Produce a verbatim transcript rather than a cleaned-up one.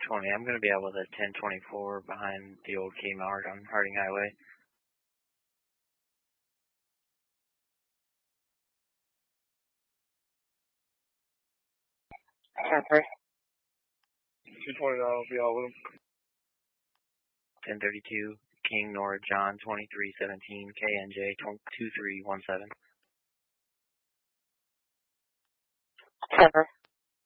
twenty. I'm going to be out with a ten twenty-four behind the old Kmart on Harding Highway. Copper. two twenty, I'll be out with him. ten thirty-two, King Nora John, twenty-three seventeen, K N J, two three one seven. Cover.